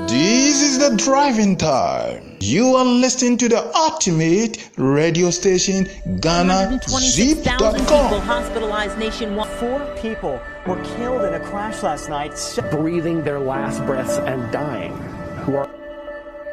This is the driving time. You are listening to the ultimate radio station, GhanaZip.com. People hospitalized nationwide. 4 people were killed in a crash last night, breathing their last breaths and dying, who are